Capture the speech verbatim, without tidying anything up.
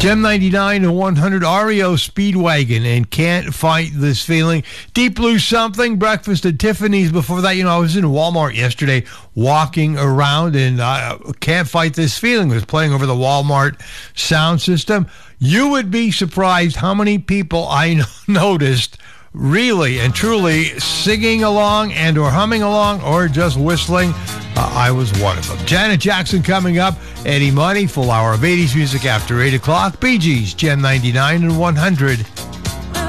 Gem ninety-nine and one hundred R E O Speedwagon and Can't Fight This Feeling. Deep Blue Something, Breakfast at Tiffany's. Before that, you know, I was in Walmart yesterday walking around and I Can't Fight This Feeling was playing over the Walmart sound system. You would be surprised how many people I noticed really and truly singing along and or humming along or just whistling. Uh, I was one of them. Janet Jackson coming up. Eddie Money, full hour of eighties music after eight o'clock. Bee Gees, Gem ninety-nine and one hundred.